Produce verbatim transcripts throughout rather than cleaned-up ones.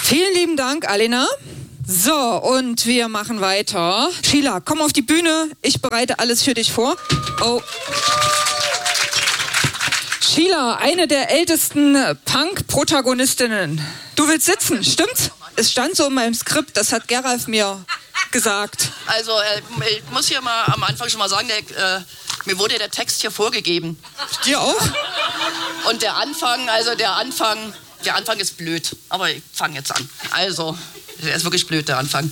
Vielen lieben Dank, Alena. So, und wir machen weiter. Sheila, komm auf die Bühne. Ich bereite alles für dich vor. Oh. Sheila, eine der ältesten Punk-Protagonistinnen. Du willst sitzen, stimmt's? Es stand so in meinem Skript, das hat Geralf mir gesagt. Also, äh, ich muss hier mal am Anfang schon mal sagen, der, äh, mir wurde der Text hier vorgegeben. Dir auch? Und der Anfang, also der Anfang, der Anfang ist blöd. Aber ich fange jetzt an. Also, der ist wirklich blöd, der Anfang.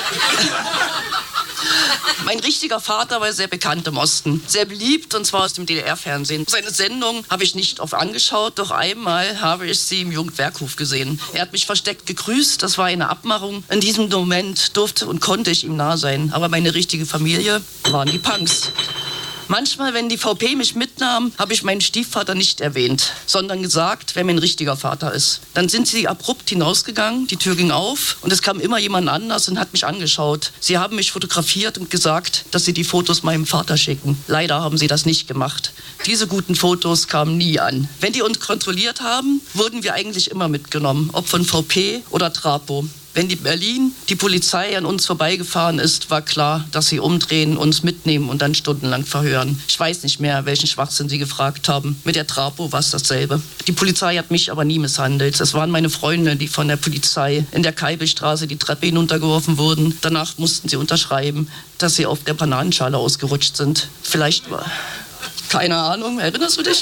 Mein richtiger Vater war sehr bekannt im Osten. Sehr beliebt, und zwar aus dem D D R-Fernsehen. Seine Sendung habe ich nicht oft angeschaut, doch einmal habe ich sie im Jugendwerkhof gesehen. Er hat mich versteckt gegrüßt, das war eine Abmachung. In diesem Moment durfte und konnte ich ihm nahe sein. Aber meine richtige Familie waren die Punks. Manchmal, wenn die V P mich mitnahm, habe ich meinen Stiefvater nicht erwähnt, sondern gesagt, wer mein richtiger Vater ist. Dann sind sie abrupt hinausgegangen, die Tür ging auf und es kam immer jemand anders und hat mich angeschaut. Sie haben mich fotografiert und gesagt, dass sie die Fotos meinem Vater schicken. Leider haben sie das nicht gemacht. Diese guten Fotos kamen nie an. Wenn die uns kontrolliert haben, wurden wir eigentlich immer mitgenommen, ob von V P oder Trapo. Wenn die Berlin, die Polizei an uns vorbeigefahren ist, war klar, dass sie umdrehen, uns mitnehmen und dann stundenlang verhören. Ich weiß nicht mehr, welchen Schwachsinn sie gefragt haben. Mit der Trapo war es dasselbe. Die Polizei hat mich aber nie misshandelt. Es waren meine Freunde, die von der Polizei in der Keibelstraße die Treppe hinuntergeworfen wurden. Danach mussten sie unterschreiben, dass sie auf der Bananenschale ausgerutscht sind. Vielleicht war... Keine Ahnung, erinnerst du dich?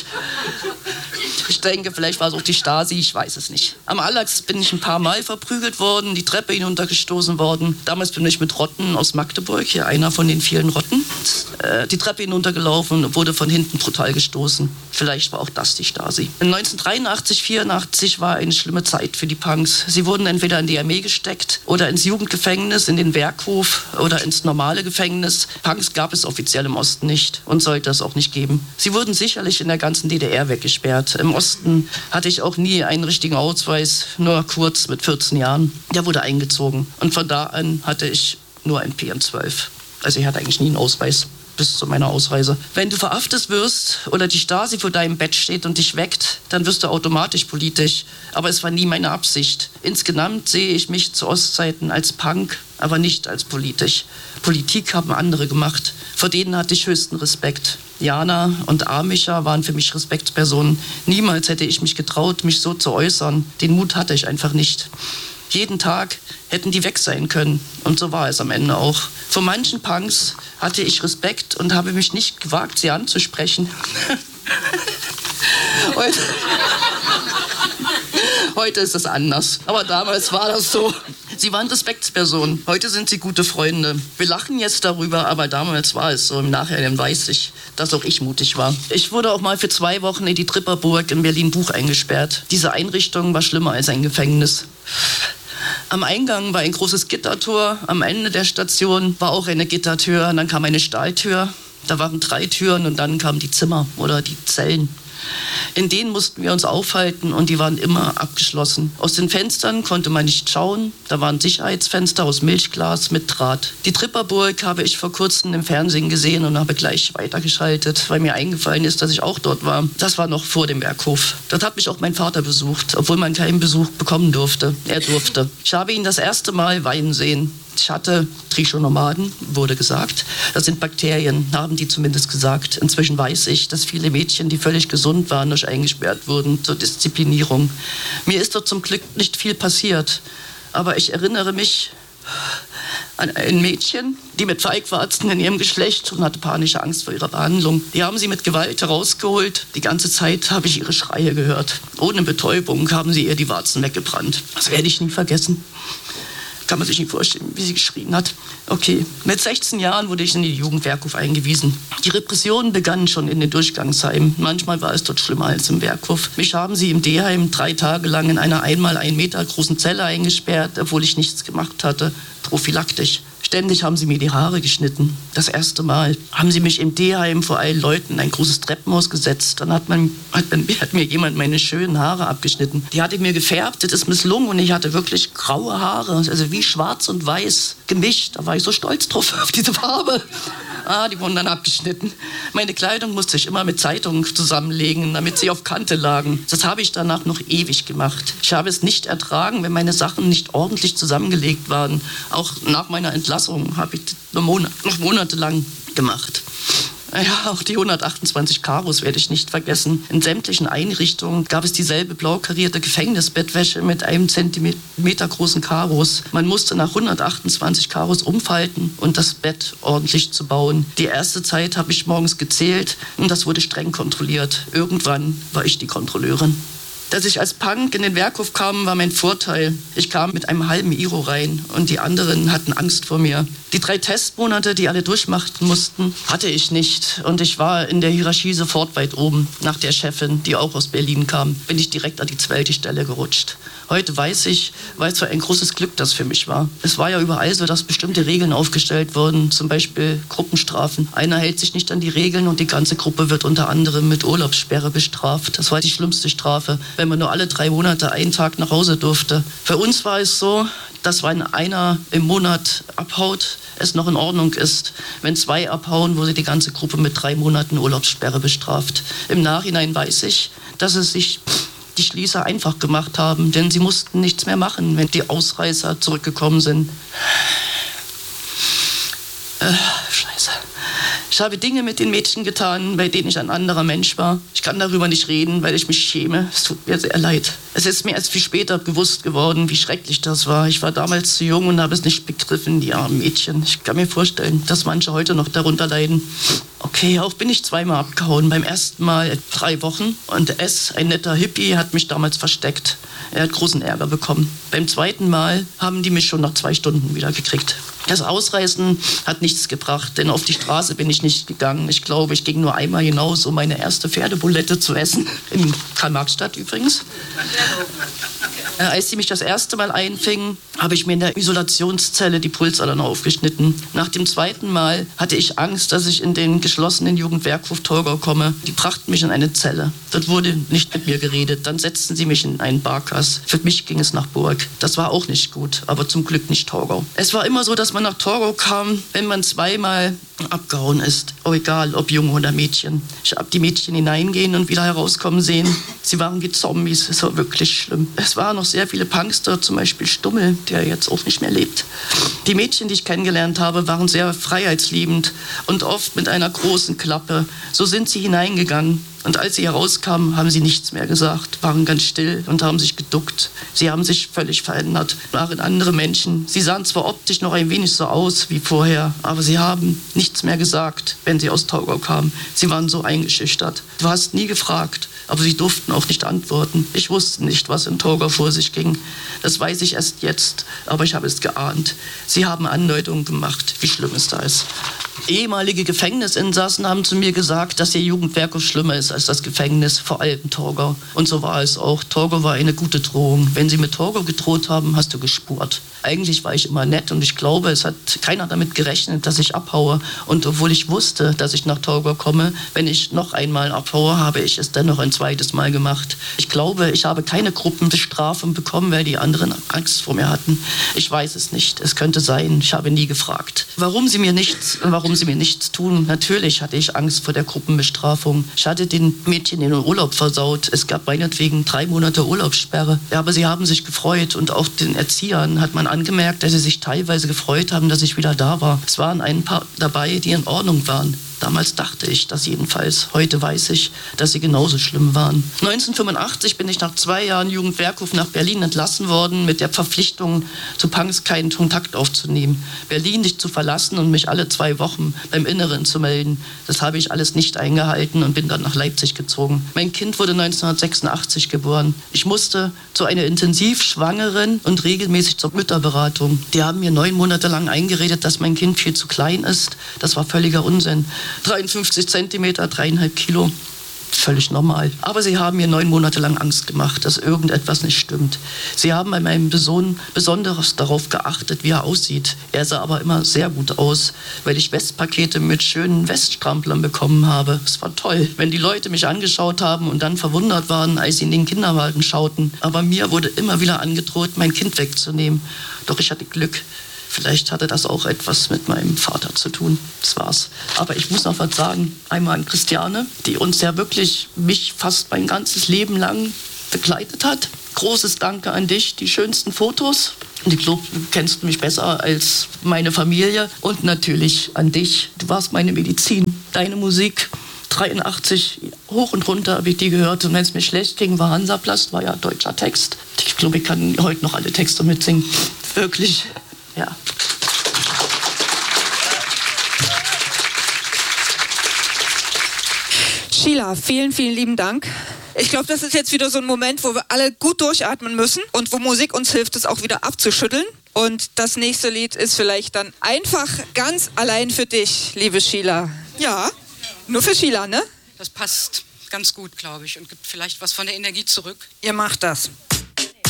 Ich denke, vielleicht war es auch die Stasi, ich weiß es nicht. Am Allax bin ich ein paar Mal verprügelt worden, die Treppe hinuntergestoßen worden. Damals bin ich mit Rotten aus Magdeburg, hier einer von den vielen Rotten, äh, die Treppe hinuntergelaufen und wurde von hinten brutal gestoßen. Vielleicht war auch das die Stasi. In neunzehnhundertdreiundachtzig, vierundachtzig war eine schlimme Zeit für die Punks. Sie wurden entweder in die Armee gesteckt oder ins Jugendgefängnis, in den Werkhof oder ins normale Gefängnis. Punks gab es offiziell im Osten nicht und sollte es auch nicht geben. Sie wurden sicherlich in der ganzen D D R weggesperrt. Im Osten hatte ich auch nie einen richtigen Ausweis, nur kurz mit vierzehn Jahren. Der wurde eingezogen und von da an hatte ich nur ein P M zwölf. Also ich hatte eigentlich nie einen Ausweis bis zu meiner Ausreise. Wenn du verhaftet wirst oder die Stasi vor deinem Bett steht und dich weckt, dann wirst du automatisch politisch. Aber es war nie meine Absicht. Insgesamt sehe ich mich zu Ostzeiten als Punk, aber nicht als politisch. Politik haben andere gemacht. Vor denen hatte ich höchsten Respekt. Jana und Amischa waren für mich Respektspersonen. Niemals hätte ich mich getraut, mich so zu äußern. Den Mut hatte ich einfach nicht. Jeden Tag hätten die weg sein können. Und so war es am Ende auch. Vor manchen Punks hatte ich Respekt und habe mich nicht gewagt, sie anzusprechen. Heute, heute ist es anders. Aber damals war das so. Sie waren Respektspersonen. Heute sind sie gute Freunde. Wir lachen jetzt darüber, aber damals war es so. Im Nachhinein weiß ich, dass auch ich mutig war. Ich wurde auch mal für zwei Wochen in die Tripperburg in Berlin-Buch eingesperrt. Diese Einrichtung war schlimmer als ein Gefängnis. Am Eingang war ein großes Gittertor. Am Ende der Station war auch eine Gittertür. Und dann kam eine Stahltür. Da waren drei Türen und dann kamen die Zimmer oder die Zellen. In denen mussten wir uns aufhalten und die waren immer abgeschlossen. Aus den Fenstern konnte man nicht schauen. Da waren Sicherheitsfenster aus Milchglas mit Draht. Die Tripperburg habe ich vor kurzem im Fernsehen gesehen und habe gleich weitergeschaltet, weil mir eingefallen ist, dass ich auch dort war. Das war noch vor dem Werkhof. Dort hat mich auch mein Vater besucht, obwohl man keinen Besuch bekommen durfte. Er durfte. Ich habe ihn das erste Mal weinen sehen. Ich hatte Trichonomaden, wurde gesagt. Das sind Bakterien, haben die zumindest gesagt. Inzwischen weiß ich, dass viele Mädchen, die völlig gesund waren, durch eingesperrt wurden zur Disziplinierung. Mir ist dort zum Glück nicht viel passiert. Aber ich erinnere mich an ein Mädchen, die mit Feigwarzen in ihrem Geschlecht und hatte panische Angst vor ihrer Behandlung. Die haben sie mit Gewalt herausgeholt. Die ganze Zeit habe ich ihre Schreie gehört. Ohne Betäubung haben sie ihr die Warzen weggebrannt. Das werde ich nie vergessen. Kann man sich nicht vorstellen, wie sie geschrien hat. Okay, mit sechzehn Jahren wurde ich in die Jugendwerkhof eingewiesen. Die Repressionen begannen schon in den Durchgangsheimen. Manchmal war es dort schlimmer als im Werkhof. Mich haben sie im D-Heim drei Tage lang in einer einmal ein Meter großen Zelle eingesperrt, obwohl ich nichts gemacht hatte. Prophylaktisch. Ständig haben sie mir die Haare geschnitten. Das erste Mal haben sie mich im D-Heim vor allen Leuten in ein großes Treppenhaus gesetzt. Dann hat, man, hat, man, hat mir jemand meine schönen Haare abgeschnitten. Die hatte mir gefärbt, das ist misslungen und ich hatte wirklich graue Haare. Also wie schwarz und weiß gemischt. Da war ich so stolz drauf, auf diese Farbe. Ah, die wurden dann abgeschnitten. Meine Kleidung musste ich immer mit Zeitungen zusammenlegen, damit sie auf Kante lagen. Das habe ich danach noch ewig gemacht. Ich habe es nicht ertragen, wenn meine Sachen nicht ordentlich zusammengelegt waren. Auch nach meiner Entlassung habe ich das Monat, noch monatelang gemacht. Ja, auch die hundertachtundzwanzig Karos werde ich nicht vergessen. In sämtlichen Einrichtungen gab es dieselbe blau karierte Gefängnisbettwäsche mit einem Zentimeter großen Karos. Man musste nach hundertachtundzwanzig Karos umfalten und das Bett ordentlich zu bauen. Die erste Zeit habe ich morgens gezählt und das wurde streng kontrolliert. Irgendwann war ich die Kontrolleurin. Dass ich als Punk in den Werkhof kam, war mein Vorteil. Ich kam mit einem halben Iro rein und die anderen hatten Angst vor mir. Die drei Testmonate, die alle durchmachen mussten, hatte ich nicht. Und ich war in der Hierarchie sofort weit oben. Nach der Chefin, die auch aus Berlin kam, bin ich direkt an die zwölfte Stelle gerutscht. Heute weiß ich, was für ein großes Glück das für mich war. Es war ja überall so, dass bestimmte Regeln aufgestellt wurden, zum Beispiel Gruppenstrafen. Einer hält sich nicht an die Regeln und die ganze Gruppe wird unter anderem mit Urlaubssperre bestraft. Das war die schlimmste Strafe, wenn man nur alle drei Monate einen Tag nach Hause durfte. Für uns war es so, dass wenn einer im Monat abhaut, es noch in Ordnung ist. Wenn zwei abhauen, wurde die ganze Gruppe mit drei Monaten Urlaubssperre bestraft. Im Nachhinein weiß ich, dass es sich die Schließer einfach gemacht haben, denn sie mussten nichts mehr machen, wenn die Ausreißer zurückgekommen sind. Äh, Scheiße. Ich habe Dinge mit den Mädchen getan, bei denen ich ein anderer Mensch war. Ich kann darüber nicht reden, weil ich mich schäme. Es tut mir sehr leid. Es ist mir erst viel später bewusst geworden, wie schrecklich das war. Ich war damals zu jung und habe es nicht begriffen, die armen Mädchen. Ich kann mir vorstellen, dass manche heute noch darunter leiden. Okay, auch bin ich zweimal abgehauen. Beim ersten Mal drei Wochen und S, ein netter Hippie, hat mich damals versteckt. Er hat großen Ärger bekommen. Beim zweiten Mal haben die mich schon nach zwei Stunden wieder gekriegt. Das Ausreißen hat nichts gebracht, denn auf die Straße bin ich nicht gegangen. Ich glaube, ich ging nur einmal hinaus, um meine erste Pferdebulette zu essen. In Karl-Marx-Stadt übrigens. Äh, als sie mich das erste Mal einfingen, habe ich mir in der Isolationszelle die Pulsadern aufgeschnitten. Nach dem zweiten Mal hatte ich Angst, dass ich in den geschlossenen Jugendwerkhof Torgau komme. Die brachten mich in eine Zelle. Dort wurde nicht mit mir geredet. Dann setzten sie mich in einen Barkas. Für mich ging es nach Burg. Das war auch nicht gut, aber zum Glück nicht Torgau. Es war immer so, dass man nach Torgau kam, wenn man zweimal abgehauen ist. Oh, egal, ob Junge oder Mädchen. Ich habe die Mädchen hineingehen und wieder herauskommen sehen. Sie waren wie Zombies. Es war wirklich schlimm. Es waren noch sehr viele Punkster, zum Beispiel Stummel, der jetzt auch nicht mehr lebt. Die Mädchen, die ich kennengelernt habe, waren sehr freiheitsliebend und oft mit einer großen Klappe. So sind sie hineingegangen. Und als sie herauskamen, haben sie nichts mehr gesagt, waren ganz still und haben sich geduckt. Sie haben sich völlig verändert, waren andere Menschen. Sie sahen zwar optisch noch ein wenig so aus wie vorher, aber sie haben nichts mehr gesagt, wenn sie aus Torgau kamen. Sie waren so eingeschüchtert. Du hast nie gefragt, aber sie durften auch nicht antworten. Ich wusste nicht, was in Torgau vor sich ging. Das weiß ich erst jetzt, aber ich habe es geahnt. Sie haben Andeutungen gemacht, wie schlimm es da ist. Ehemalige Gefängnisinsassen haben zu mir gesagt, dass ihr Jugendwerkhof schlimmer ist als das Gefängnis, vor allem Torgau. Und so war es auch. Torgau war eine gute Drohung. Wenn sie mit Torgau gedroht haben, hast du gespurt. Eigentlich war ich immer nett und ich glaube, es hat keiner damit gerechnet, dass ich abhaue. Und obwohl ich wusste, dass ich nach Torgau komme, wenn ich noch einmal abhaue, habe ich es dennoch ein zweites Mal gemacht. Ich glaube, ich habe keine Gruppenbestrafung bekommen, weil die anderen Angst vor mir hatten. Ich weiß es nicht. Es könnte sein. Ich habe nie gefragt. Warum sie mir nichts, warum sie mir nichts tun? Natürlich hatte ich Angst vor der Gruppenbestrafung. Ich hatte den Mädchen den Urlaub versaut. Es gab meinetwegen drei Monate Urlaubssperre. Ja, aber sie haben sich gefreut und auch den Erziehern hat man angemerkt, dass sie sich teilweise gefreut haben, dass ich wieder da war. Es waren ein paar dabei, die in Ordnung waren. Damals dachte ich das jedenfalls. Heute weiß ich, dass sie genauso schlimm waren. neunzehnhundertfünfundachtzig bin ich nach zwei Jahren Jugendwerkhof nach Berlin entlassen worden, mit der Verpflichtung, zu Punks keinen Kontakt aufzunehmen. Berlin nicht zu verlassen und mich alle zwei Wochen beim Inneren zu melden. Das habe ich alles nicht eingehalten und bin dann nach Leipzig gezogen. Mein Kind wurde neunzehnhundertsechsundachtzig geboren. Ich musste zu einer Intensivschwangeren und regelmäßig zur Mütterberatung. Die haben mir neun Monate lang eingeredet, dass mein Kind viel zu klein ist. Das war völliger Unsinn. dreiundfünfzig Zentimeter, dreieinhalb Kilo. Völlig normal. Aber sie haben mir neun Monate lang Angst gemacht, dass irgendetwas nicht stimmt. Sie haben bei meinem Sohn besonders darauf geachtet, wie er aussieht. Er sah aber immer sehr gut aus, weil ich Westpakete mit schönen Weststramplern bekommen habe. Es war toll, wenn die Leute mich angeschaut haben und dann verwundert waren, als sie in den Kinderwagen schauten. Aber mir wurde immer wieder angedroht, mein Kind wegzunehmen. Doch ich hatte Glück. Vielleicht hatte das auch etwas mit meinem Vater zu tun. Das war's. Aber ich muss noch was sagen. Einmal an Christiane, die uns ja wirklich, mich fast mein ganzes Leben lang begleitet hat. Großes Danke an dich, die schönsten Fotos. Und ich glaube, du kennst mich besser als meine Familie. Und natürlich an dich. Du warst meine Medizin. Deine Musik, dreiundachtzig, hoch und runter habe ich die gehört. Und wenn es mir schlecht ging, war Hansaplast, war ja deutscher Text. Ich glaube, ich kann heute noch alle Texte mitsingen. Wirklich, ja. Sheila, vielen, vielen lieben Dank. Ich glaube, das ist jetzt wieder so ein Moment, wo wir alle gut durchatmen müssen und wo Musik uns hilft, es auch wieder abzuschütteln. Und das nächste Lied ist vielleicht dann einfach ganz allein für dich, liebe Sheila. Ja, nur für Sheila, ne? Das passt ganz gut, glaube ich, und gibt vielleicht was von der Energie zurück. Ihr macht das.